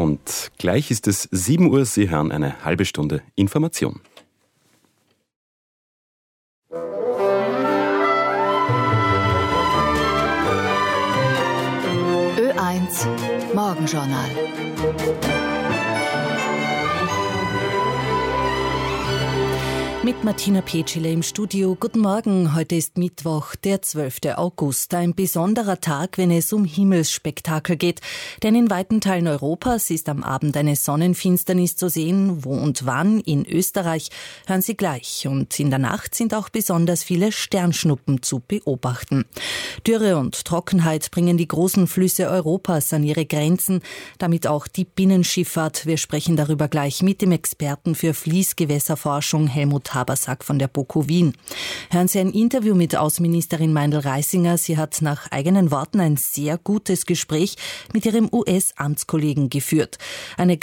Und gleich ist es 7 Uhr. Sie hören eine halbe Stunde Information. Ö1 Morgenjournal. Mit Martina Petschele im Studio. Guten Morgen, heute ist Mittwoch, der 12. August. Ein besonderer Tag, wenn es um Himmelsspektakel geht. Denn in weiten Teilen Europas ist am Abend eine Sonnenfinsternis zu sehen. Wo und wann in Österreich hören Sie gleich. Und in der Nacht sind auch besonders viele Sternschnuppen zu beobachten. Dürre und Trockenheit bringen die großen Flüsse Europas an ihre Grenzen. Damit auch die Binnenschifffahrt. Wir sprechen darüber gleich mit dem Experten für Fließgewässerforschung Helmut Habersack von der BOKU Wien. Hören Sie ein Interview mit Außenministerin Meindl-Reisinger. Sie hat nach eigenen Worten ein sehr gutes Gespräch mit ihrem US-Amtskollegen geführt. Eine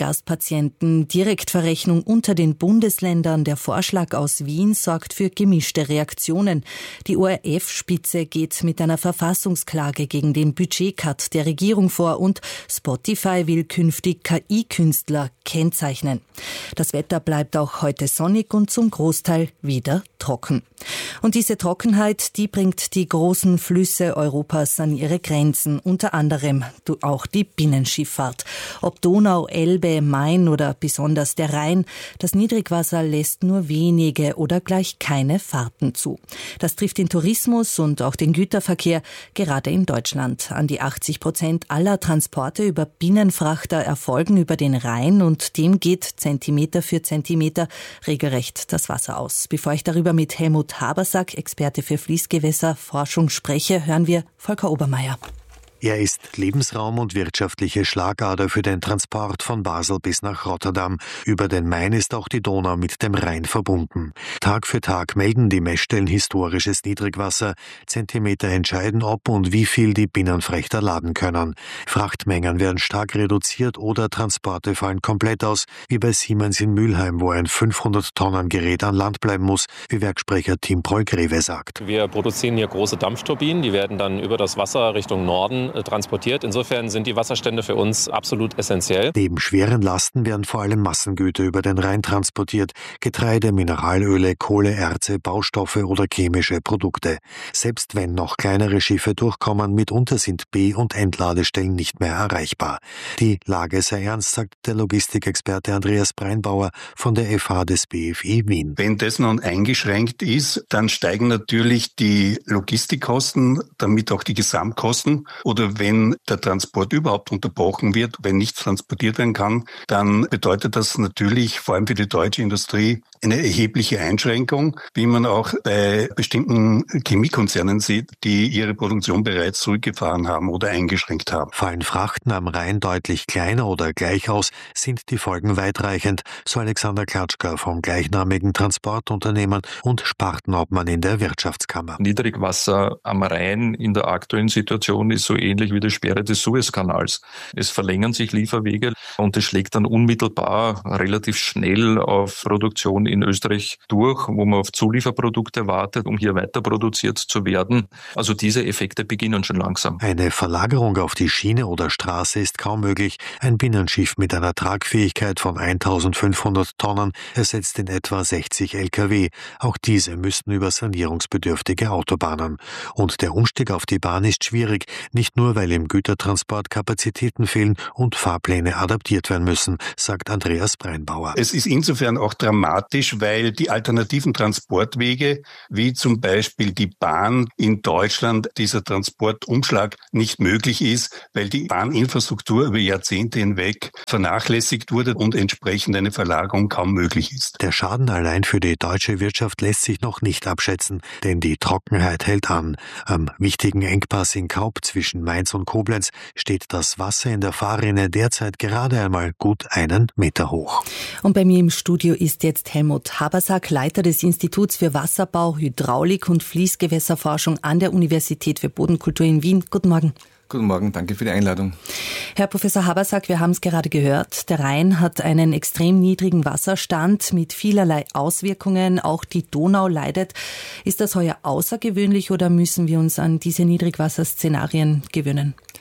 Gastpatienten-Direktverrechnung unter den Bundesländern. Der Vorschlag aus Wien sorgt für gemischte Reaktionen. Die ORF-Spitze geht mit einer Verfassungsklage gegen den Budgetcut der Regierung vor und Spotify will künftig KI-Künstler kennzeichnen. Das Wetter bleibt auch heute sonnig und zum Großteil wieder trocken. Und diese Trockenheit, die bringt die großen Flüsse Europas an ihre Grenzen, unter anderem auch die Binnenschifffahrt. Ob Donau, Elbe, Main oder besonders der Rhein, das Niedrigwasser lässt nur wenige oder gleich keine Fahrten zu. Das trifft den Tourismus und auch den Güterverkehr, gerade in Deutschland. An die 80% aller Transporte über Binnenfrachter erfolgen über den Rhein und dem geht Zentimeter für Zentimeter regelrecht das Wasser aus. Bevor ich darüber mit Helmut Habersack, Experte für Fließgewässerforschung, spreche, hören wir Volker Obermeier. Er ist Lebensraum und wirtschaftliche Schlagader für den Transport von Basel bis nach Rotterdam. Über den Main ist auch die Donau mit dem Rhein verbunden. Tag für Tag melden die Messstellen historisches Niedrigwasser. Zentimeter entscheiden, ob und wie viel die Binnenfrachter laden können. Frachtmengen werden stark reduziert oder Transporte fallen komplett aus, wie bei Siemens in Mülheim, wo ein 500-Tonnen-Gerät an Land bleiben muss, wie Werksprecher Tim Proll-Greve sagt. Wir produzieren hier große Dampfturbinen, die werden dann über das Wasser Richtung Norden transportiert. Insofern sind die Wasserstände für uns absolut essentiell. Neben schweren Lasten werden vor allem Massengüter über den Rhein transportiert. Getreide, Mineralöle, Kohle, Erze, Baustoffe oder chemische Produkte. Selbst wenn noch kleinere Schiffe durchkommen, mitunter sind B- und Entladestellen nicht mehr erreichbar. Die Lage sei ernst, sagt der Logistikexperte Andreas Breinbauer von der FH des BFI Wien. Wenn das nun eingeschränkt ist, dann steigen natürlich die Logistikkosten, damit auch die Gesamtkosten. Oder wenn der Transport überhaupt unterbrochen wird, wenn nichts transportiert werden kann, dann bedeutet das natürlich vor allem für die deutsche Industrie eine erhebliche Einschränkung, wie man auch bei bestimmten Chemiekonzernen sieht, die ihre Produktion bereits zurückgefahren haben oder eingeschränkt haben. Fallen Frachten am Rhein deutlich kleiner oder gleich aus, sind die Folgen weitreichend, so Alexander Klatschka vom gleichnamigen Transportunternehmen und Spartenobmann in der Wirtschaftskammer. Niedrigwasser am Rhein in der aktuellen Situation ist so ähnlich wie die Sperre des Suezkanals. Es verlängern sich Lieferwege und es schlägt dann unmittelbar relativ schnell auf Produktion in Österreich durch, wo man auf Zulieferprodukte wartet, um hier weiter produziert zu werden. Also diese Effekte beginnen schon langsam. Eine Verlagerung auf die Schiene oder Straße ist kaum möglich. Ein Binnenschiff mit einer Tragfähigkeit von 1500 Tonnen ersetzt in etwa 60 Lkw. Auch diese müssten über sanierungsbedürftige Autobahnen. Und der Umstieg auf die Bahn ist schwierig, nicht nur, weil im Gütertransport Kapazitäten fehlen und Fahrpläne adaptiert werden müssen, sagt Andreas Breinbauer. Es ist insofern auch dramatisch, weil die alternativen Transportwege, wie zum Beispiel die Bahn in Deutschland, dieser Transportumschlag nicht möglich ist, weil die Bahninfrastruktur über Jahrzehnte hinweg vernachlässigt wurde und entsprechend eine Verlagerung kaum möglich ist. Der Schaden allein für die deutsche Wirtschaft lässt sich noch nicht abschätzen, denn die Trockenheit hält an. Am wichtigen Engpass in Kaup zwischen Mainz und Koblenz steht das Wasser in der Fahrrinne derzeit gerade einmal gut 1 Meter hoch. Und bei mir im Studio ist jetzt Helmut Habersack, Leiter des Instituts für Wasserbau, Hydraulik und Fließgewässerforschung an der Universität für Bodenkultur in Wien. Guten Morgen. Guten Morgen, danke für die Einladung. Herr Professor Habersack, wir haben es gerade gehört, der Rhein hat einen extrem niedrigen Wasserstand mit vielerlei Auswirkungen, auch die Donau leidet. Ist das heuer außergewöhnlich oder müssen wir uns an diese Niedrigwasserszenarien gewöhnen?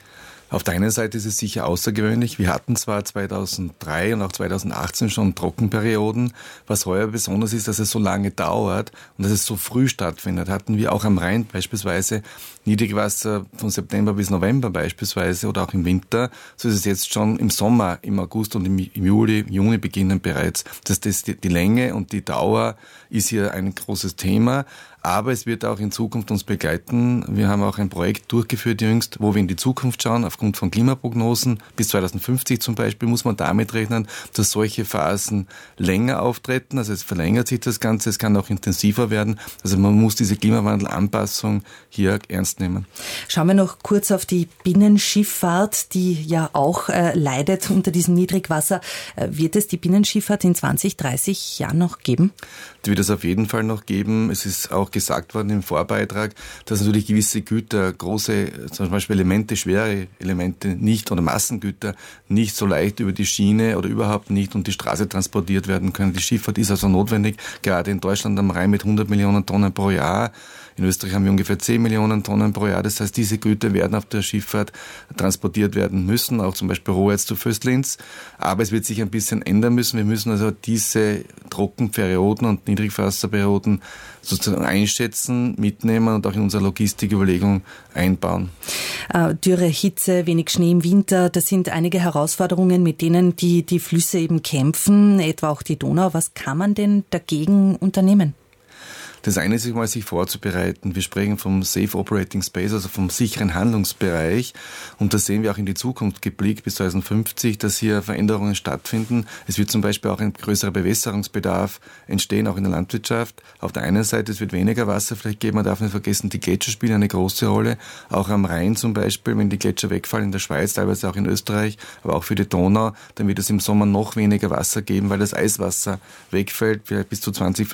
Auf der einen Seite ist es sicher außergewöhnlich. Wir hatten zwar 2003 und auch 2018 schon Trockenperioden. Was heuer besonders ist, dass es so lange dauert und dass es so früh stattfindet. Hatten wir auch am Rhein beispielsweise Niedrigwasser von September bis November beispielsweise oder auch im Winter. So ist es jetzt schon im Sommer, im August und im Juni beginnen bereits. Die Länge und die Dauer ist hier ein großes Thema. Aber es wird auch in Zukunft uns begleiten. Wir haben auch ein Projekt durchgeführt jüngst, wo wir in die Zukunft schauen, aufgrund von Klimaprognosen. Bis 2050 zum Beispiel muss man damit rechnen, dass solche Phasen länger auftreten. Also es verlängert sich das Ganze, es kann auch intensiver werden. Also man muss diese Klimawandelanpassung hier ernst nehmen. Schauen wir noch kurz auf die Binnenschifffahrt, die ja auch leidet unter diesem Niedrigwasser. Wird es die Binnenschifffahrt in 20, 30 Jahren noch geben? Die wird es auf jeden Fall noch geben. Es ist auch gesagt worden im Vorbeitrag, dass natürlich gewisse Güter, große, zum Beispiel Elemente, schwere Elemente nicht oder Massengüter nicht so leicht über die Schiene oder überhaupt nicht und die Straße transportiert werden können. Die Schifffahrt ist also notwendig, gerade in Deutschland am Rhein mit 100 Millionen Tonnen pro Jahr. In Österreich haben wir ungefähr 10 Millionen Tonnen pro Jahr. Das heißt, diese Güter werden auf der Schifffahrt transportiert werden müssen, auch zum Beispiel Rohers zu Föstlins. Aber es wird sich ein bisschen ändern müssen. Wir müssen also diese Trockenperioden und Niedrigwasserperioden sozusagen einschätzen, mitnehmen und auch in unsere Logistiküberlegung einbauen. Dürre, Hitze, wenig Schnee im Winter, das sind einige Herausforderungen, mit denen die Flüsse eben kämpfen, etwa auch die Donau. Was kann man denn dagegen unternehmen? Das eine ist mal, sich vorzubereiten. Wir sprechen vom Safe Operating Space, also vom sicheren Handlungsbereich. Und da sehen wir auch in die Zukunft geblickt bis 2050, dass hier Veränderungen stattfinden. Es wird zum Beispiel auch ein größerer Bewässerungsbedarf entstehen, auch in der Landwirtschaft. Auf der einen Seite, es wird weniger Wasser vielleicht geben. Man darf nicht vergessen, die Gletscher spielen eine große Rolle. Auch am Rhein zum Beispiel, wenn die Gletscher wegfallen in der Schweiz, teilweise auch in Österreich, aber auch für die Donau, dann wird es im Sommer noch weniger Wasser geben, weil das Eiswasser wegfällt, vielleicht bis zu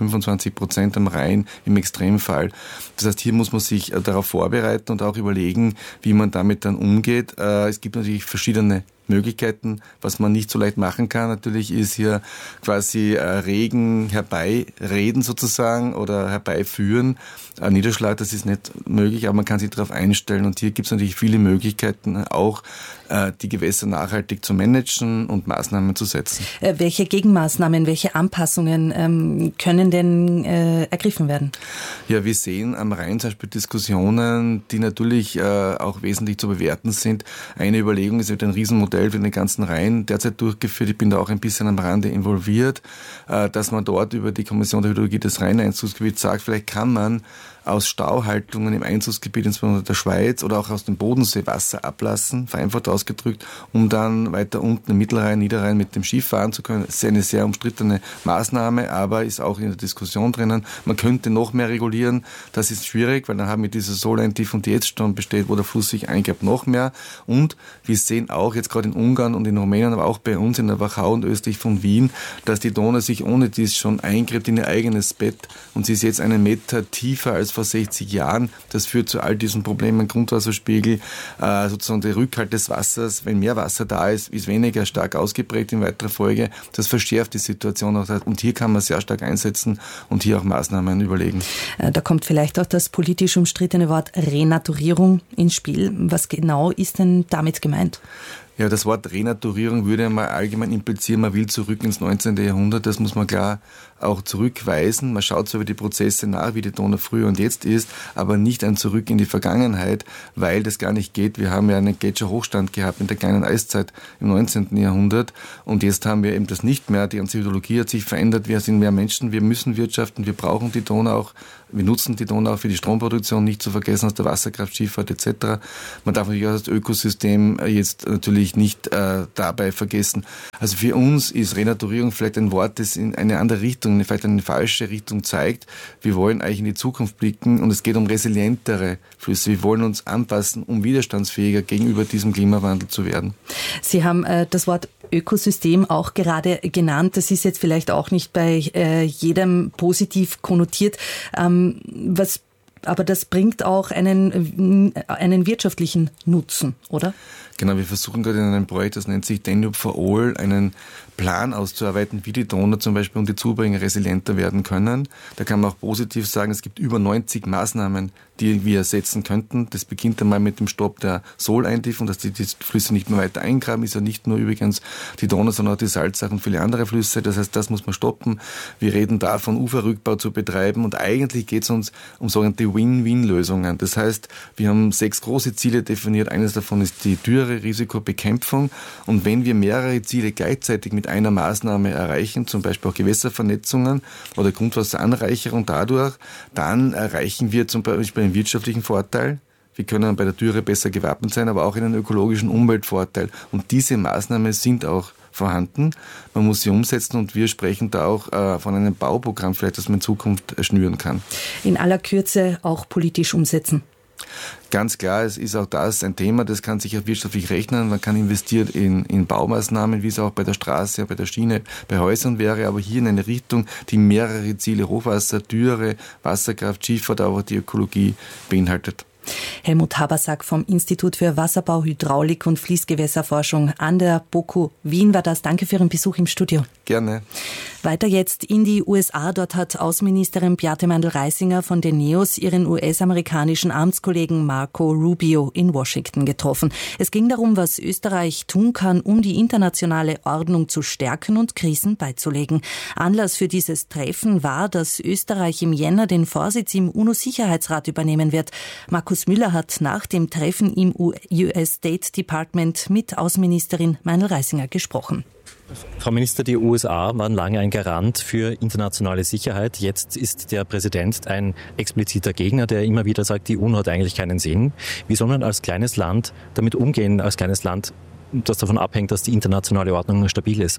20-25% am Rhein im Extremfall. Das heißt, hier muss man sich darauf vorbereiten und auch überlegen, wie man damit dann umgeht. Es gibt natürlich verschiedene Möglichkeiten. Was man nicht so leicht machen kann, natürlich ist hier quasi Regen herbeireden sozusagen oder herbeiführen. Niederschlag, das ist nicht möglich, aber man kann sich darauf einstellen. Und hier gibt es natürlich viele Möglichkeiten, auch die Gewässer nachhaltig zu managen und Maßnahmen zu setzen. Welche Gegenmaßnahmen, welche Anpassungen können denn ergriffen werden? Ja, wir sehen am Rhein zum Beispiel Diskussionen, die natürlich auch wesentlich zu bewerten sind. Eine Überlegung ist, wird ein Riesenmodell für den ganzen Rhein derzeit durchgeführt. Ich bin da auch ein bisschen am Rande involviert, dass man dort über die Kommission der Hydrologie des Rhein-Einzugsgebiets sagt, vielleicht kann man aus Stauhaltungen im Einzugsgebiet, insbesondere der Schweiz oder auch aus dem Bodensee Wasser ablassen, vereinfacht ausgedrückt, um dann weiter unten im Mittelrhein, Niederrhein mit dem Schiff fahren zu können. Das ist eine sehr umstrittene Maßnahme, aber ist auch in der Diskussion drinnen. Man könnte noch mehr regulieren. Das ist schwierig, weil dann haben wir diese Solentiefe, die jetzt schon besteht, wo der Fluss sich eingräbt, noch mehr. Und wir sehen auch jetzt gerade in Ungarn und in Rumänien, aber auch bei uns in der Wachau und östlich von Wien, dass die Donau sich ohne dies schon eingräbt in ihr eigenes Bett und sie ist jetzt einen Meter tiefer als vor 60 Jahren. Das führt zu all diesen Problemen, Grundwasserspiegel, sozusagen der Rückhalt des Wassers. Wenn mehr Wasser da ist, ist weniger stark ausgeprägt in weiterer Folge. Das verschärft die Situation auch. Und hier kann man sehr stark einsetzen und hier auch Maßnahmen überlegen. Da kommt vielleicht auch das politisch umstrittene Wort Renaturierung ins Spiel. Was genau ist denn damit gemeint? Ja, das Wort Renaturierung würde mal allgemein implizieren, man will zurück ins 19. Jahrhundert. Das muss man klar auch zurückweisen. Man schaut so über die Prozesse nach, wie die Donau früher und jetzt ist, aber nicht ein Zurück in die Vergangenheit, weil das gar nicht geht. Wir haben ja einen Gletscherhochstand gehabt in der kleinen Eiszeit im 19. Jahrhundert und jetzt haben wir eben das nicht mehr. Die ganze Hydrologie hat sich verändert. Wir sind mehr Menschen, wir müssen wirtschaften, wir brauchen die Donau auch. Wir nutzen die Donau auch für die Stromproduktion, nicht zu vergessen aus der Wasserkraft, Schifffahrt etc. Man darf natürlich auch das Ökosystem jetzt natürlich nicht dabei vergessen. Also für uns ist Renaturierung vielleicht ein Wort, das in eine andere Richtung, vielleicht eine falsche Richtung zeigt. Wir wollen eigentlich in die Zukunft blicken und es geht um resilientere Flüsse. Wir wollen uns anpassen, um widerstandsfähiger gegenüber diesem Klimawandel zu werden. Sie haben das Wort Ökosystem auch gerade genannt. Das ist jetzt vielleicht auch nicht bei jedem positiv konnotiert. Aber das bringt auch einen wirtschaftlichen Nutzen, oder? Genau, wir versuchen gerade in einem Projekt, das nennt sich Danube for All, einen Plan auszuarbeiten, wie die Donau zum Beispiel und die Zubringer resilienter werden können. Da kann man auch positiv sagen, es gibt über 90 Maßnahmen, die wir setzen könnten. Das beginnt einmal mit dem Stopp der Sohleintiefung, dass die Flüsse nicht mehr weiter eingraben. Ist ja nicht nur übrigens die Donau, sondern auch die Salzach und viele andere Flüsse. Das heißt, das muss man stoppen. Wir reden davon, Uferrückbau zu betreiben und eigentlich geht es uns um sogenannte Win-Win-Lösungen. Das heißt, wir haben 6 große Ziele definiert. Eines davon ist die Dürre-Risikobekämpfung. Und wenn wir mehrere Ziele gleichzeitig mit einer Maßnahme erreichen, zum Beispiel auch Gewässervernetzungen oder Grundwasseranreicherung dadurch, dann erreichen wir zum Beispiel einen wirtschaftlichen Vorteil. Wir können bei der Dürre besser gewappnet sein, aber auch einen ökologischen Umweltvorteil. Und diese Maßnahmen sind auch vorhanden. Man muss sie umsetzen und wir sprechen da auch von einem Bauprogramm, vielleicht, das man in Zukunft schnüren kann. In aller Kürze auch politisch umsetzen. Ganz klar, es ist auch das ein Thema, das kann sich auch wirtschaftlich rechnen. Man kann investieren in Baumaßnahmen, wie es auch bei der Straße, bei der Schiene, bei Häusern wäre, aber hier in eine Richtung, die mehrere Ziele, Hochwasser, Dürre, Wasserkraft, Schifffahrt, aber auch die Ökologie beinhaltet. Helmut Habersack vom Institut für Wasserbau, Hydraulik und Fließgewässerforschung an der BOKU Wien war das. Danke für Ihren Besuch im Studio. Gerne. Weiter jetzt in die USA. Dort hat Außenministerin Beate Mandl-Reisinger von den NEOS ihren US-amerikanischen Amtskollegen Marco Rubio in Washington getroffen. Es ging darum, was Österreich tun kann, um die internationale Ordnung zu stärken und Krisen beizulegen. Anlass für dieses Treffen war, dass Österreich im Jänner den Vorsitz im UNO-Sicherheitsrat übernehmen wird. Markus Müller hat nach dem Treffen im US State Department mit Außenministerin Mandl-Reisinger gesprochen. Frau Minister, die USA waren lange ein Garant für internationale Sicherheit. Jetzt ist der Präsident ein expliziter Gegner, der immer wieder sagt, die UNO hat eigentlich keinen Sinn. Wie soll man als kleines Land damit umgehen, als kleines Land, das davon abhängt, dass die internationale Ordnung stabil ist?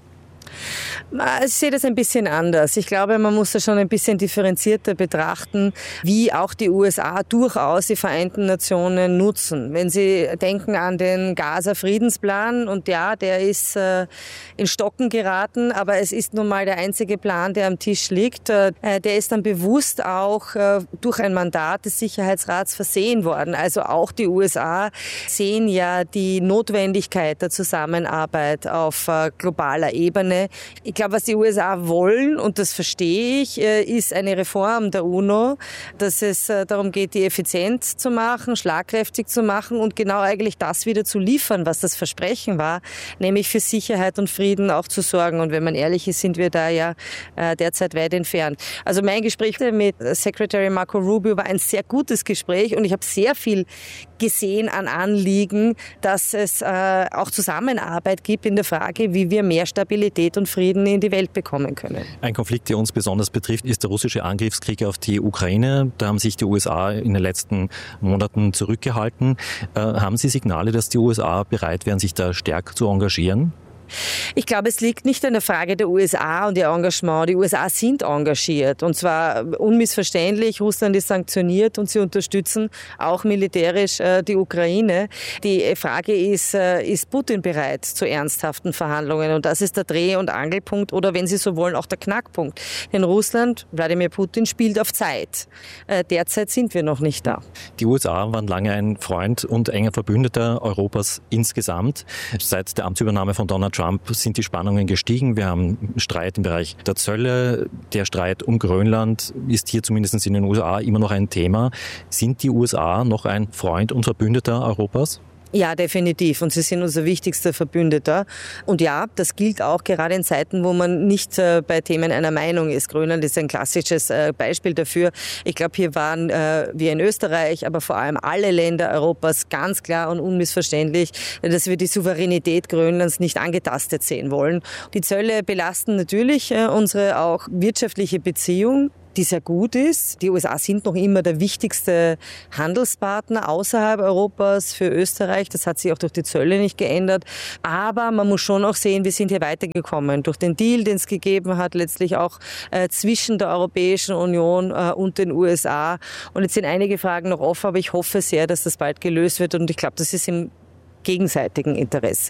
Ich sehe das ein bisschen anders. Ich glaube, man muss das schon ein bisschen differenzierter betrachten, wie auch die USA durchaus die Vereinten Nationen nutzen. Wenn Sie denken an den Gaza-Friedensplan, und ja, der ist in Stocken geraten, aber es ist nun mal der einzige Plan, der am Tisch liegt. Der ist dann bewusst auch durch ein Mandat des Sicherheitsrats versehen worden. Also auch die USA sehen ja die Notwendigkeit der Zusammenarbeit auf globaler Ebene. Ich glaube, was die USA wollen, und das verstehe ich, ist eine Reform der UNO, dass es darum geht, die effizient zu machen, schlagkräftig zu machen und genau eigentlich das wieder zu liefern, was das Versprechen war, nämlich für Sicherheit und Frieden auch zu sorgen. Und wenn man ehrlich ist, sind wir da ja derzeit weit entfernt. Also mein Gespräch mit Secretary Marco Rubio war ein sehr gutes Gespräch und ich habe sehr viel gesehen an Anliegen, dass es auch Zusammenarbeit gibt in der Frage, wie wir mehr Stabilität und Frieden in die Welt bekommen können. Ein Konflikt, der uns besonders betrifft, ist der russische Angriffskrieg auf die Ukraine. Da haben sich die USA in den letzten Monaten zurückgehalten. Haben Sie Signale, dass die USA bereit wären, sich da stärker zu engagieren? Ich glaube, es liegt nicht an der Frage der USA und ihr Engagement. Die USA sind engagiert und zwar unmissverständlich. Russland ist sanktioniert und sie unterstützen auch militärisch die Ukraine. Die Frage ist Putin bereit zu ernsthaften Verhandlungen? Und das ist der Dreh- und Angelpunkt oder wenn Sie so wollen, auch der Knackpunkt. Denn Russland, Wladimir Putin, spielt auf Zeit. Derzeit sind wir noch nicht da. Die USA waren lange ein Freund und enger Verbündeter Europas insgesamt. Seit der Amtsübernahme von Donald Trump sind die Spannungen gestiegen. Wir haben Streit im Bereich der Zölle. Der Streit um Grönland ist hier zumindest in den USA immer noch ein Thema. Sind die USA noch ein Freund und Verbündeter Europas? Ja, definitiv. Und sie sind unser wichtigster Verbündeter. Und ja, das gilt auch gerade in Zeiten, wo man nicht bei Themen einer Meinung ist. Grönland ist ein klassisches Beispiel dafür. Ich glaube, hier waren wir in Österreich, aber vor allem alle Länder Europas ganz klar und unmissverständlich, dass wir die Souveränität Grönlands nicht angetastet sehen wollen. Die Zölle belasten natürlich unsere auch wirtschaftliche Beziehung, die sehr gut ist. Die USA sind noch immer der wichtigste Handelspartner außerhalb Europas für Österreich. Das hat sich auch durch die Zölle nicht geändert. Aber man muss schon auch sehen, wir sind hier weitergekommen. Durch den Deal, den es gegeben hat, letztlich auch zwischen der Europäischen Union und den USA. Und jetzt sind einige Fragen noch offen, aber ich hoffe sehr, dass das bald gelöst wird. Und ich glaube, das ist im gegenseitigen Interesse.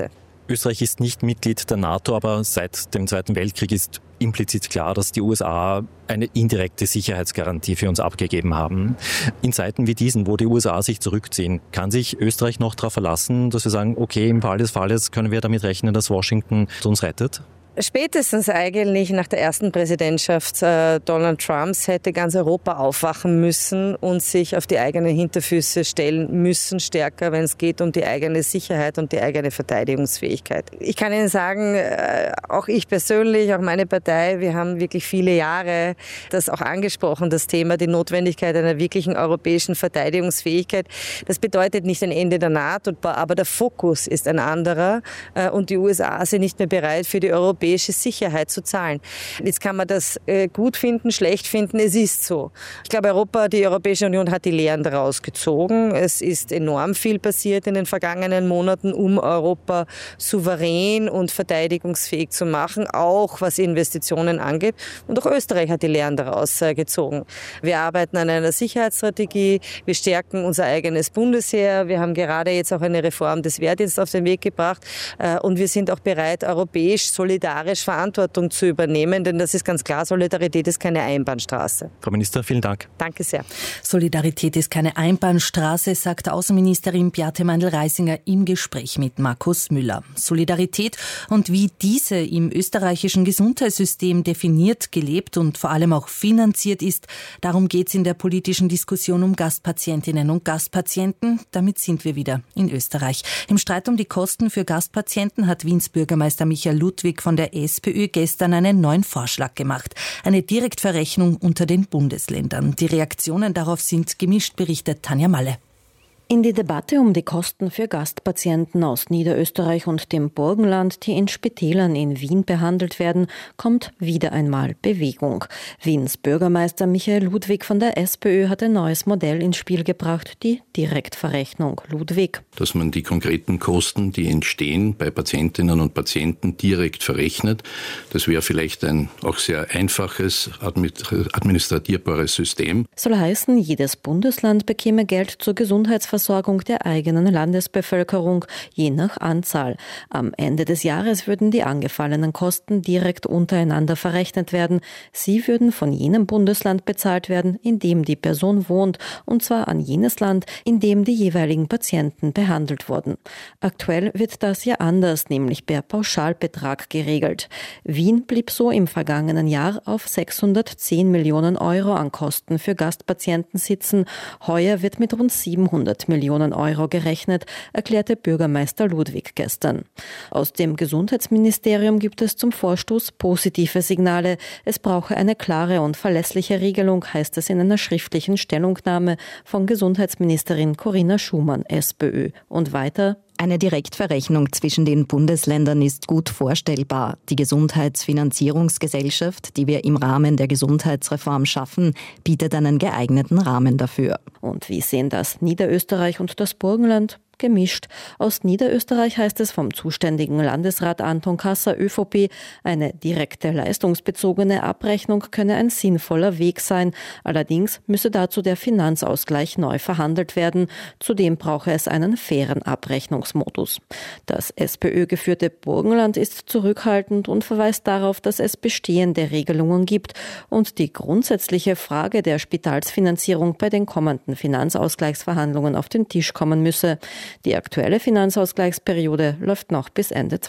Österreich ist nicht Mitglied der NATO, aber seit dem Zweiten Weltkrieg ist implizit klar, dass die USA eine indirekte Sicherheitsgarantie für uns abgegeben haben. In Zeiten wie diesen, wo die USA sich zurückziehen, kann sich Österreich noch darauf verlassen, dass wir sagen, okay, im Fall des Falles können wir damit rechnen, dass Washington uns rettet? Spätestens eigentlich nach der ersten Präsidentschaft Donald Trumps hätte ganz Europa aufwachen müssen und sich auf die eigenen Hinterfüße stellen müssen, stärker, wenn es geht um die eigene Sicherheit und die eigene Verteidigungsfähigkeit. Ich kann Ihnen sagen, auch ich persönlich, auch meine Partei, wir haben wirklich viele Jahre das auch angesprochen, das Thema, die Notwendigkeit einer wirklichen europäischen Verteidigungsfähigkeit. Das bedeutet nicht ein Ende der NATO, aber der Fokus ist ein anderer und die USA sind nicht mehr bereit, für die europäische Sicherheit zu zahlen. Jetzt kann man das gut finden, schlecht finden, es ist so. Ich glaube, die Europäische Union hat die Lehren daraus gezogen. Es ist enorm viel passiert in den vergangenen Monaten, um Europa souverän und verteidigungsfähig zu machen, auch was Investitionen angeht. Und auch Österreich hat die Lehren daraus gezogen. Wir arbeiten an einer Sicherheitsstrategie, wir stärken unser eigenes Bundesheer, wir haben gerade jetzt auch eine Reform des Wehrdienstes auf den Weg gebracht und wir sind auch bereit, europäisch solidarisch Verantwortung zu übernehmen, denn das ist ganz klar, Solidarität ist keine Einbahnstraße. Frau Minister, vielen Dank. Danke sehr. Solidarität ist keine Einbahnstraße, sagt Außenministerin Beate Meindl-Reisinger im Gespräch mit Markus Müller. Solidarität und wie diese im österreichischen Gesundheitssystem definiert, gelebt und vor allem auch finanziert ist, darum geht es in der politischen Diskussion um Gastpatientinnen und Gastpatienten. Damit sind wir wieder in Österreich. Im Streit um die Kosten für Gastpatienten hat Wiens Bürgermeister Michael Ludwig von der SPÖ gestern einen neuen Vorschlag gemacht. Eine Direktverrechnung unter den Bundesländern. Die Reaktionen darauf sind gemischt, berichtet Tanja Malle. In die Debatte um die Kosten für Gastpatienten aus Niederösterreich und dem Burgenland, die in Spitälern in Wien behandelt werden, kommt wieder einmal Bewegung. Wiens Bürgermeister Michael Ludwig von der SPÖ hat ein neues Modell ins Spiel gebracht, die Direktverrechnung. Ludwig. Dass man die konkreten Kosten, die entstehen bei Patientinnen und Patienten, direkt verrechnet. Das wäre vielleicht ein auch sehr einfaches, administrierbares System. Soll heißen, jedes Bundesland bekäme Geld zur Gesundheitsversorgung der eigenen Landesbevölkerung, je nach Anzahl. Am Ende des Jahres würden die angefallenen Kosten direkt untereinander verrechnet werden. Sie würden von jenem Bundesland bezahlt werden, in dem die Person wohnt, und zwar an jenes Land, in dem die jeweiligen Patienten behandelt wurden. Aktuell wird das ja anders, nämlich per Pauschalbetrag geregelt. Wien blieb so im vergangenen Jahr auf 610 Millionen Euro an Kosten für Gastpatienten sitzen. Heuer wird mit rund 700 Millionen Euro gerechnet, erklärte Bürgermeister Ludwig gestern. Aus dem Gesundheitsministerium gibt es zum Vorstoß positive Signale. Es brauche eine klare und verlässliche Regelung, heißt es in einer schriftlichen Stellungnahme von Gesundheitsministerin Corinna Schumann, SPÖ. Und weiter: Eine Direktverrechnung zwischen den Bundesländern ist gut vorstellbar. Die Gesundheitsfinanzierungsgesellschaft, die wir im Rahmen der Gesundheitsreform schaffen, bietet einen geeigneten Rahmen dafür. Und wie sehen das Niederösterreich und das Burgenland? Gemischt. Aus Niederösterreich heißt es vom zuständigen Landesrat Anton Kasser, ÖVP, eine direkte leistungsbezogene Abrechnung könne ein sinnvoller Weg sein. Allerdings müsse dazu der Finanzausgleich neu verhandelt werden. Zudem brauche es einen fairen Abrechnungsmodus. Das SPÖ-geführte Burgenland ist zurückhaltend und verweist darauf, dass es bestehende Regelungen gibt und die grundsätzliche Frage der Spitalsfinanzierung bei den kommenden Finanzausgleichsverhandlungen auf den Tisch kommen müsse. Die aktuelle Finanzausgleichsperiode läuft noch bis Ende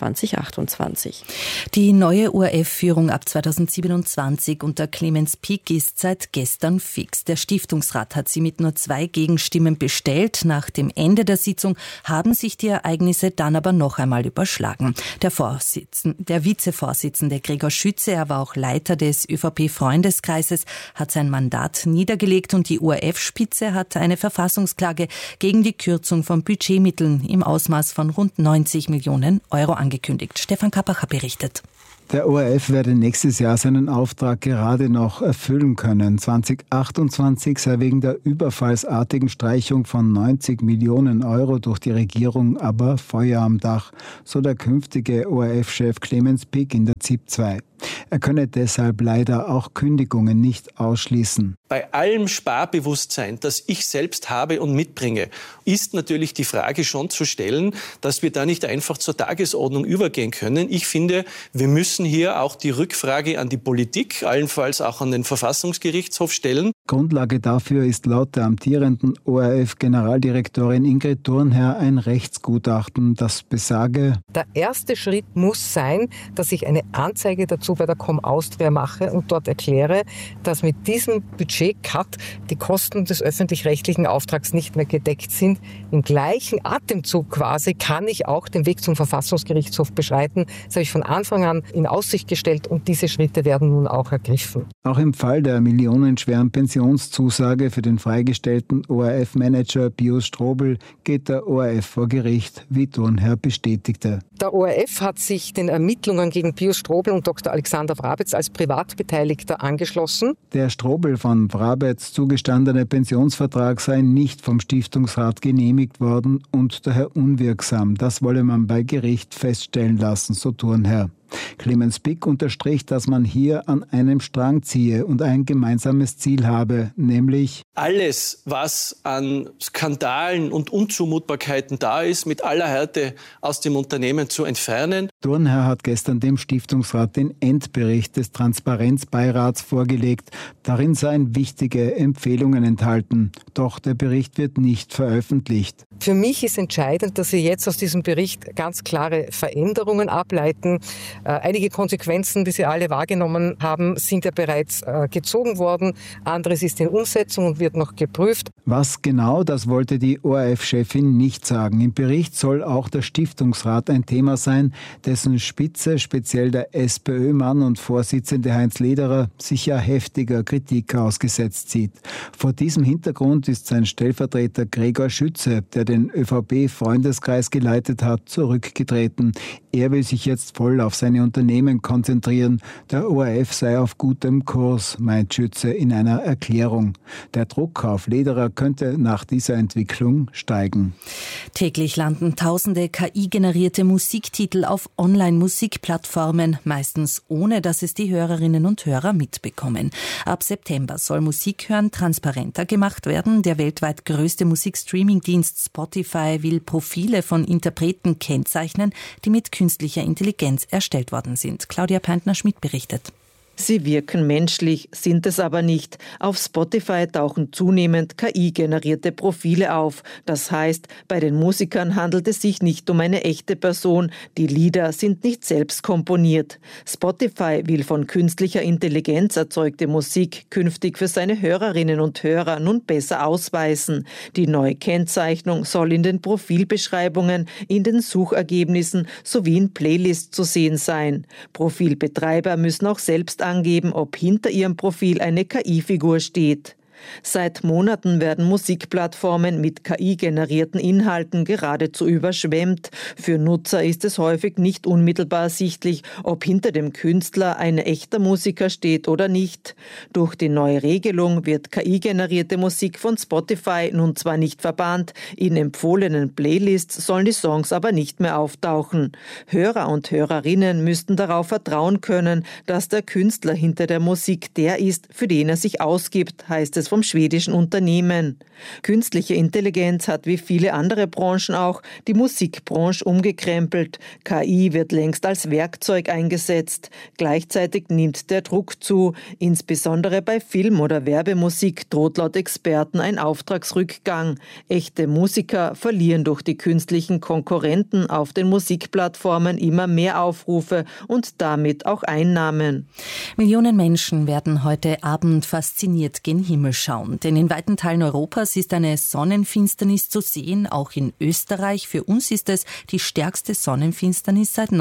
2028. Die neue ORF-Führung ab 2027 unter Clemens Pick ist seit gestern fix. Der Stiftungsrat hat sie mit nur 2 Gegenstimmen bestellt. Nach dem Ende der Sitzung haben sich die Ereignisse dann aber noch einmal überschlagen. Der Vizevorsitzende Gregor Schütze, er war auch Leiter des ÖVP-Freundeskreises, hat sein Mandat niedergelegt und die ORF-Spitze hat eine Verfassungsklage gegen die Kürzung von Budgetmitteln im Ausmaß von rund 90 Millionen Euro angekündigt. Stefan Kappacher berichtet. Der ORF werde nächstes Jahr seinen Auftrag gerade noch erfüllen können. 2028 sei wegen der überfallsartigen Streichung von 90 Millionen Euro durch die Regierung aber Feuer am Dach, so der künftige ORF-Chef Clemens Pick in der ZIP 2. Er könne deshalb leider auch Kündigungen nicht ausschließen. Bei allem Sparbewusstsein, das ich selbst habe und mitbringe, ist natürlich die Frage schon zu stellen, dass wir da nicht einfach zur Tagesordnung übergehen können. Ich finde, wir müssen hier auch die Rückfrage an die Politik, allenfalls auch an den Verfassungsgerichtshof stellen. Grundlage dafür ist laut der amtierenden ORF-Generaldirektorin Ingrid Thurnherr ein Rechtsgutachten, das besage: Der erste Schritt muss sein, dass ich eine Anzeige dazu bei der Com-Austria mache und dort erkläre, dass mit diesem Budget-Cut die Kosten des öffentlich-rechtlichen Auftrags nicht mehr gedeckt sind. Im gleichen Atemzug quasi kann ich auch den Weg zum Verfassungsgerichtshof beschreiten. Das habe ich von Anfang an in Aussicht gestellt und diese Schritte werden nun auch ergriffen. Auch im Fall der millionenschweren Pensionszusage für den freigestellten ORF-Manager Pius Strobl geht der ORF vor Gericht, wie Thurnherr bestätigte. Der ORF hat sich den Ermittlungen gegen Pius Strobl und Dr. Alexander Wrabetz als Privatbeteiligter angeschlossen. Der Strobl von Wrabetz zugestandene Pensionsvertrag sei nicht vom Stiftungsrat genehmigt worden und daher unwirksam. Das wolle man bei Gericht feststellen lassen, so Thurnherr. Clemens Pick unterstrich, dass man hier an einem Strang ziehe und ein gemeinsames Ziel habe, nämlich alles, was an Skandalen und Unzumutbarkeiten da ist, mit aller Härte aus dem Unternehmen zu entfernen. Thurnherr hat gestern dem Stiftungsrat den Endbericht des Transparenzbeirats vorgelegt. Darin seien wichtige Empfehlungen enthalten. Doch der Bericht wird nicht veröffentlicht. Für mich ist entscheidend, dass wir jetzt aus diesem Bericht ganz klare Veränderungen ableiten. Einige Konsequenzen, die Sie alle wahrgenommen haben, sind ja bereits gezogen worden. Anderes ist in Umsetzung und wird noch geprüft. Was genau, das wollte die ORF-Chefin nicht sagen. Im Bericht soll auch der Stiftungsrat ein Thema sein, dessen Spitze, speziell der SPÖ-Mann und Vorsitzende Heinz Lederer, sich ja heftiger Kritik ausgesetzt sieht. Vor diesem Hintergrund ist sein Stellvertreter Gregor Schütze, der den ÖVP-Freundeskreis geleitet hat, zurückgetreten. Er will sich jetzt voll auf seine Unternehmen konzentrieren. Der ORF sei auf gutem Kurs, meint Schütze in einer Erklärung. Der Druck auf Lederer könnte nach dieser Entwicklung steigen. Täglich landen tausende KI-generierte Musiktitel auf Online-Musikplattformen, meistens ohne, dass es die Hörerinnen und Hörer mitbekommen. Ab September soll Musikhören transparenter gemacht werden. Der weltweit größte Musikstreaming-Dienst Spotify will Profile von Interpreten kennzeichnen, die mit künstlicher Intelligenz erstellt worden sind. Claudia Peintner-Schmidt berichtet. Sie wirken menschlich, sind es aber nicht. Auf Spotify tauchen zunehmend KI-generierte Profile auf. Das heißt, bei den Musikern handelt es sich nicht um eine echte Person. Die Lieder sind nicht selbst komponiert. Spotify will von künstlicher Intelligenz erzeugte Musik künftig für seine Hörerinnen und Hörer nun besser ausweisen. Die neue Kennzeichnung soll in den Profilbeschreibungen, in den Suchergebnissen sowie in Playlists zu sehen sein. Profilbetreiber müssen auch selbst angeben, ob hinter ihrem Profil eine KI-Figur steht. Seit Monaten werden Musikplattformen mit KI-generierten Inhalten geradezu überschwemmt. Für Nutzer ist es häufig nicht unmittelbar ersichtlich, ob hinter dem Künstler ein echter Musiker steht oder nicht. Durch die neue Regelung wird KI-generierte Musik von Spotify nun zwar nicht verbannt, in empfohlenen Playlists sollen die Songs aber nicht mehr auftauchen. Hörer und Hörerinnen müssten darauf vertrauen können, dass der Künstler hinter der Musik der ist, für den er sich ausgibt, heißt es vom schwedischen Unternehmen. Künstliche Intelligenz hat wie viele andere Branchen auch die Musikbranche umgekrempelt. KI wird längst als Werkzeug eingesetzt. Gleichzeitig nimmt der Druck zu. Insbesondere bei Film- oder Werbemusik droht laut Experten ein Auftragsrückgang. Echte Musiker verlieren durch die künstlichen Konkurrenten auf den Musikplattformen immer mehr Aufrufe und damit auch Einnahmen. Millionen Menschen werden heute Abend fasziniert gen Himmel schauen, denn in weiten Teilen Europas ist eine Sonnenfinsternis zu sehen, auch in Österreich. Für uns ist es die stärkste Sonnenfinsternis seit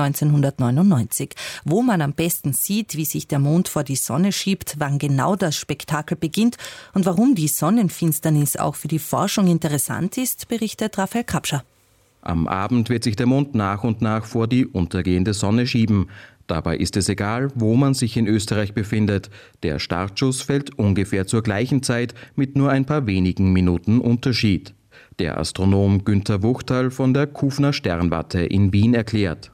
1999. Wo man am besten sieht, wie sich der Mond vor die Sonne schiebt, wann genau das Spektakel beginnt und warum die Sonnenfinsternis auch für die Forschung interessant ist, berichtet Raphael Kapscher. Am Abend wird sich der Mond nach und nach vor die untergehende Sonne schieben. Dabei ist es egal, wo man sich in Österreich befindet. Der Startschuss fällt ungefähr zur gleichen Zeit mit nur ein paar wenigen Minuten Unterschied. Der Astronom Günther Wuchtal von der Kufner Sternwarte in Wien erklärt: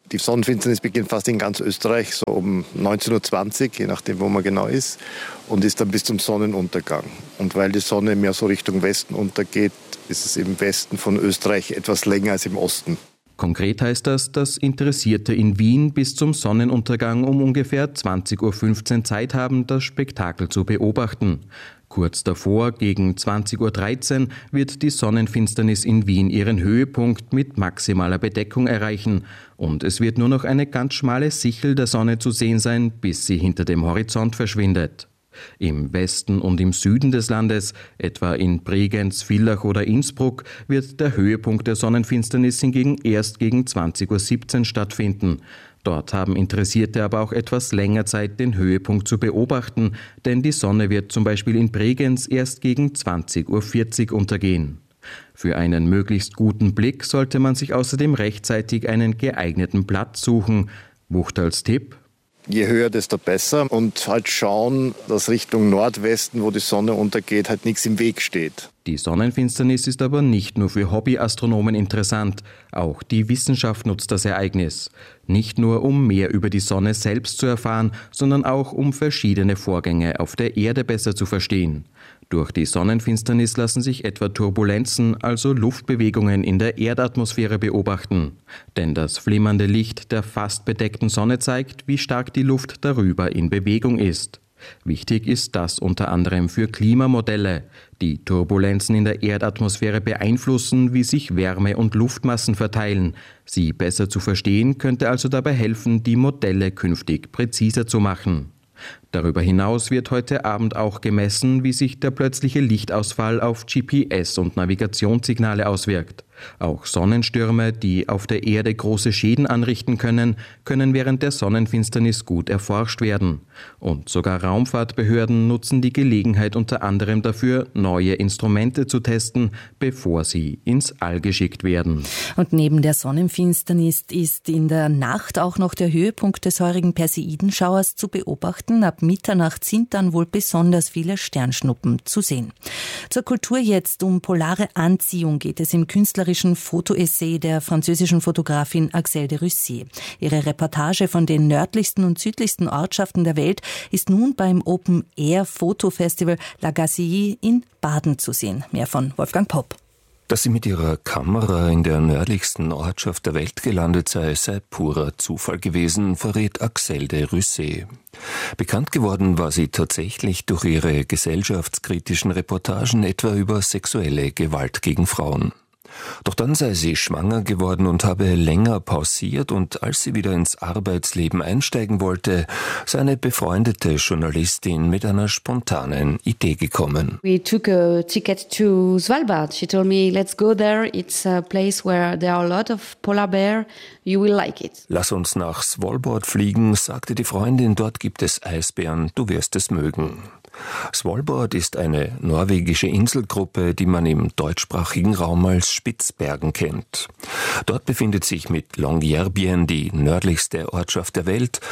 Die Sonnenfinsternis beginnt fast in ganz Österreich, so um 19:20 Uhr, je nachdem, wo man genau ist, und ist dann bis zum Sonnenuntergang. Und weil die Sonne mehr so Richtung Westen untergeht, ist es im Westen von Österreich etwas länger als im Osten. Konkret heißt das, dass Interessierte in Wien bis zum Sonnenuntergang um ungefähr 20:15 Uhr Zeit haben, das Spektakel zu beobachten. Kurz davor, gegen 20:13 Uhr, wird die Sonnenfinsternis in Wien ihren Höhepunkt mit maximaler Bedeckung erreichen und es wird nur noch eine ganz schmale Sichel der Sonne zu sehen sein, bis sie hinter dem Horizont verschwindet. Im Westen und im Süden des Landes, etwa in Bregenz, Villach oder Innsbruck, wird der Höhepunkt der Sonnenfinsternis hingegen erst gegen 20:17 Uhr stattfinden. Dort haben Interessierte aber auch etwas länger Zeit, den Höhepunkt zu beobachten, denn die Sonne wird zum Beispiel in Bregenz erst gegen 20:40 Uhr untergehen. Für einen möglichst guten Blick sollte man sich außerdem rechtzeitig einen geeigneten Platz suchen. Wucht als Tipp: Je höher, desto besser und halt schauen, dass Richtung Nordwesten, wo die Sonne untergeht, halt nichts im Weg steht. Die Sonnenfinsternis ist aber nicht nur für Hobbyastronomen interessant, auch die Wissenschaft nutzt das Ereignis. Nicht nur, um mehr über die Sonne selbst zu erfahren, sondern auch, um verschiedene Vorgänge auf der Erde besser zu verstehen. Durch die Sonnenfinsternis lassen sich etwa Turbulenzen, also Luftbewegungen in der Erdatmosphäre beobachten. Denn das flimmernde Licht der fast bedeckten Sonne zeigt, wie stark die Luft darüber in Bewegung ist. Wichtig ist das unter anderem für Klimamodelle. Die Turbulenzen in der Erdatmosphäre beeinflussen, wie sich Wärme- und Luftmassen verteilen. Sie besser zu verstehen könnte also dabei helfen, die Modelle künftig präziser zu machen. Darüber hinaus wird heute Abend auch gemessen, wie sich der plötzliche Lichtausfall auf GPS- und Navigationssignale auswirkt. Auch Sonnenstürme, die auf der Erde große Schäden anrichten können, können während der Sonnenfinsternis gut erforscht werden. Und sogar Raumfahrtbehörden nutzen die Gelegenheit unter anderem dafür, neue Instrumente zu testen, bevor sie ins All geschickt werden. Und neben der Sonnenfinsternis ist in der Nacht auch noch der Höhepunkt des heurigen Perseidenschauers zu beobachten. Ab Mitternacht sind dann wohl besonders viele Sternschnuppen zu sehen. Zur Kultur jetzt. Um polare Anziehung geht es im künstlerischen Fotoessay der französischen Fotografin Axelle de Russier. Ihre Reportage von den nördlichsten und südlichsten Ortschaften der Welt ist nun beim Open-Air-Fotofestival La Gacilly in Baden zu sehen. Mehr von Wolfgang Popp. Dass sie mit ihrer Kamera in der nördlichsten Ortschaft der Welt gelandet sei purer Zufall gewesen, verrät Axelle de Russier. Bekannt geworden war sie tatsächlich durch ihre gesellschaftskritischen Reportagen etwa über sexuelle Gewalt gegen Frauen. Doch dann sei sie schwanger geworden und habe länger pausiert, und als sie wieder ins Arbeitsleben einsteigen wollte, sei eine befreundete Journalistin mit einer spontanen Idee gekommen. We took a ticket to Svalbard. She told me, let's go there. It's a place where there are a lot of polar bear. You will like it. Lass uns nach Svalbard fliegen, sagte die Freundin. Dort gibt es Eisbären, du wirst es mögen. Svalbard ist eine norwegische Inselgruppe, die man im deutschsprachigen Raum als Spitzbergen kennt. Dort befindet sich mit Longyearbyen die nördlichste Ortschaft der Welt.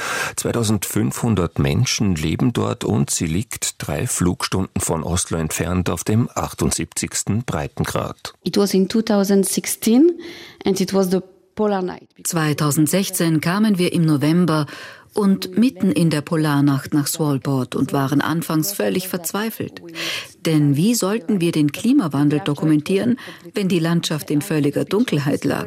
2500 Menschen leben dort und sie liegt 3 Flugstunden von Oslo entfernt auf dem 78. Breitengrad. It was in 2016 and it was the Polar Night. 2016 kamen wir im November und mitten in der Polarnacht nach Svalbard und waren anfangs völlig verzweifelt. Denn wie sollten wir den Klimawandel dokumentieren, wenn die Landschaft in völliger Dunkelheit lag?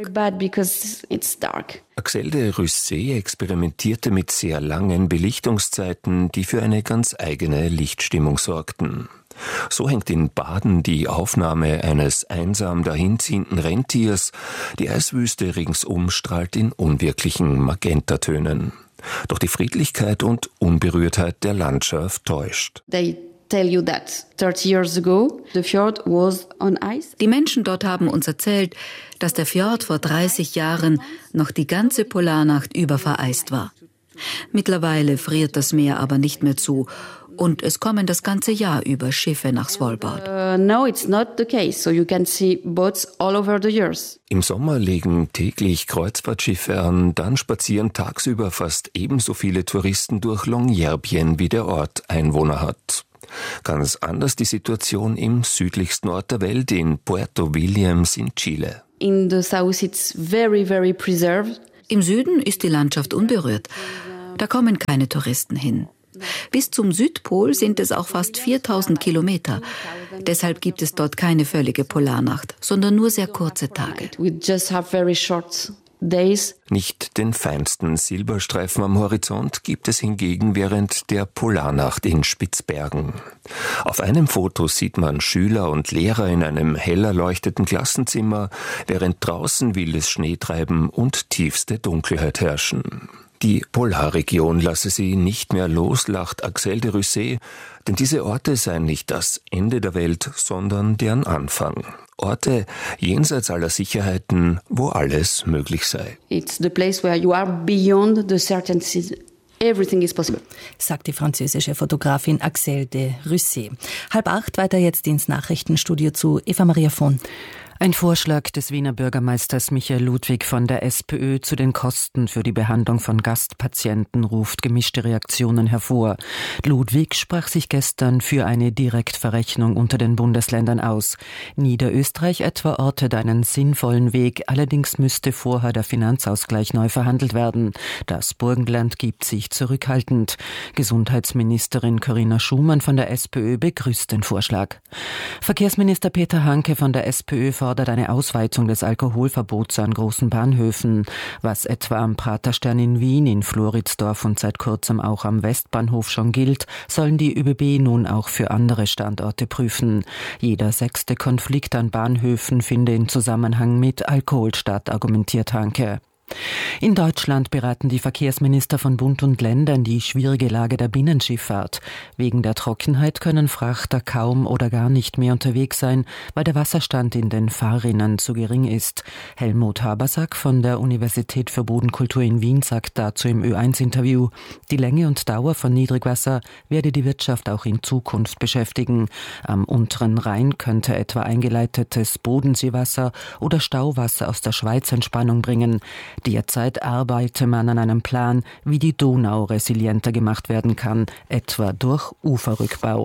Axelle de Russier experimentierte mit sehr langen Belichtungszeiten, die für eine ganz eigene Lichtstimmung sorgten. So hängt in Baden die Aufnahme eines einsam dahinziehenden Rentiers. Die Eiswüste ringsum strahlt in unwirklichen Magentatönen. Doch die Friedlichkeit und Unberührtheit der Landschaft täuscht. They tell you that 30 years ago the fjord was on ice. Die Menschen dort haben uns erzählt, dass der Fjord vor 30 Jahren noch die ganze Polarnacht über vereist war. Mittlerweile friert das Meer aber nicht mehr zu. Und es kommen das ganze Jahr über Schiffe nach Svalbard. No, it's not the case. So you can see boats all over the years. Im Sommer legen täglich Kreuzfahrtschiffe an, dann spazieren tagsüber fast ebenso viele Touristen durch Longyearbyen, wie der Ort Einwohner hat. Ganz anders die Situation im südlichsten Ort der Welt, in Puerto Williams in Chile. In the south it's very, very preserved. Im Süden ist die Landschaft unberührt. Da kommen keine Touristen hin. Bis zum Südpol sind es auch fast 4000 Kilometer. Deshalb gibt es dort keine völlige Polarnacht, sondern nur sehr kurze Tage. Nicht den feinsten Silberstreifen am Horizont gibt es hingegen während der Polarnacht in Spitzbergen. Auf einem Foto sieht man Schüler und Lehrer in einem hell erleuchteten Klassenzimmer, während draußen wildes Schneetreiben und tiefste Dunkelheit herrschen. Die Polarregion lasse sie nicht mehr los, lacht Axel de Russet, denn diese Orte seien nicht das Ende der Welt, sondern deren Anfang. Orte jenseits aller Sicherheiten, wo alles möglich sei. It's the place where you are beyond the certainty. Everything is possible, sagt die französische Fotografin Axel de Russet. 7:30 weiter jetzt ins Nachrichtenstudio zu Eva Maria Von. Ein Vorschlag des Wiener Bürgermeisters Michael Ludwig von der SPÖ zu den Kosten für die Behandlung von Gastpatienten ruft gemischte Reaktionen hervor. Ludwig sprach sich gestern für eine Direktverrechnung unter den Bundesländern aus. Niederösterreich etwa ortet einen sinnvollen Weg, allerdings müsste vorher der Finanzausgleich neu verhandelt werden. Das Burgenland gibt sich zurückhaltend. Gesundheitsministerin Corinna Schumann von der SPÖ begrüßt den Vorschlag. Verkehrsminister Peter Hanke von der SPÖ fordert eine Ausweitung des Alkoholverbots an großen Bahnhöfen. Was etwa am Praterstern in Wien, in Floridsdorf und seit kurzem auch am Westbahnhof schon gilt, sollen die ÖBB nun auch für andere Standorte prüfen. Jeder 6. Konflikt an Bahnhöfen finde in Zusammenhang mit Alkohol statt, argumentiert Hanke. In Deutschland beraten die Verkehrsminister von Bund und Ländern die schwierige Lage der Binnenschifffahrt. Wegen der Trockenheit können Frachter kaum oder gar nicht mehr unterwegs sein, weil der Wasserstand in den Fahrrinnen zu gering ist. Helmut Habersack von der Universität für Bodenkultur in Wien sagt dazu im Ö1-Interview, die Länge und Dauer von Niedrigwasser werde die Wirtschaft auch in Zukunft beschäftigen. Am unteren Rhein könnte etwa eingeleitetes Bodenseewasser oder Stauwasser aus der Schweiz Entspannung bringen. Derzeit arbeite man an einem Plan, wie die Donau resilienter gemacht werden kann, etwa durch Uferrückbau.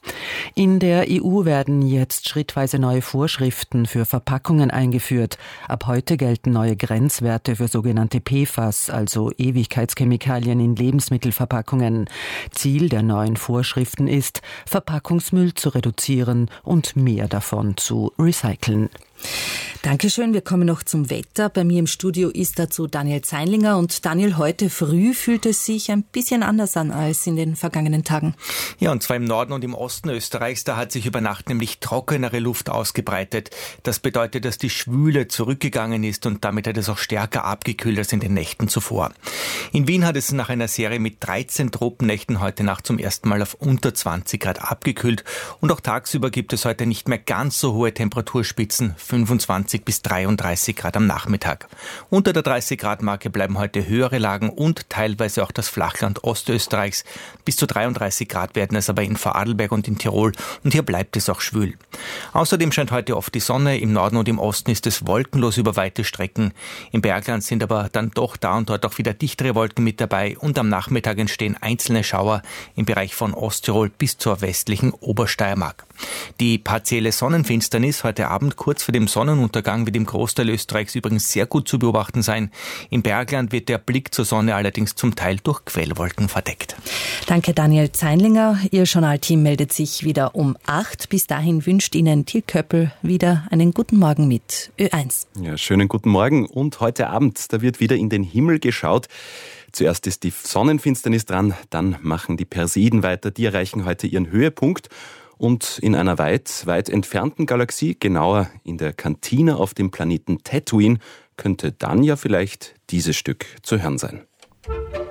In der EU werden jetzt schrittweise neue Vorschriften für Verpackungen eingeführt. Ab heute gelten neue Grenzwerte für sogenannte PFAS, also Ewigkeitschemikalien in Lebensmittelverpackungen. Ziel der neuen Vorschriften ist, Verpackungsmüll zu reduzieren und mehr davon zu recyceln. Dankeschön, wir kommen noch zum Wetter. Bei mir im Studio ist dazu Daniel Zeinlinger. Und Daniel, heute früh fühlt es sich ein bisschen anders an als in den vergangenen Tagen. Ja, und zwar im Norden und im Osten Österreichs, da hat sich über Nacht nämlich trockenere Luft ausgebreitet. Das bedeutet, dass die Schwüle zurückgegangen ist und damit hat es auch stärker abgekühlt als in den Nächten zuvor. In Wien hat es nach einer Serie mit 13 Tropennächten heute Nacht zum ersten Mal auf unter 20 Grad abgekühlt. Und auch tagsüber gibt es heute nicht mehr ganz so hohe Temperaturspitzen, 25 bis 33 Grad am Nachmittag. Unter der 30-Grad-Marke bleiben heute höhere Lagen und teilweise auch das Flachland Ostösterreichs. Bis zu 33 Grad werden es aber in Vorarlberg und in Tirol und hier bleibt es auch schwül. Außerdem scheint heute oft die Sonne, im Norden und im Osten ist es wolkenlos über weite Strecken. Im Bergland sind aber dann doch da und dort auch wieder dichtere Wolken mit dabei und am Nachmittag entstehen einzelne Schauer im Bereich von Osttirol bis zur westlichen Obersteiermark. Die partielle Sonnenfinsternis heute Abend kurz vor dem Sonnenuntergang wird im Großteil Österreichs übrigens sehr gut zu beobachten sein. Im Bergland wird der Blick zur Sonne allerdings zum Teil durch Quellwolken verdeckt. Danke Daniel Zeinlinger. Ihr Journalteam meldet sich wieder um 8. Bis dahin wünscht Ihnen Till Köppel wieder einen guten Morgen mit Ö1. Ja, schönen guten Morgen und heute Abend, da wird wieder in den Himmel geschaut. Zuerst ist die Sonnenfinsternis dran, dann machen die Perseiden weiter. Die erreichen heute ihren Höhepunkt. Und in einer weit, weit entfernten Galaxie, genauer in der Kantine auf dem Planeten Tatooine, könnte dann ja vielleicht dieses Stück zu hören sein.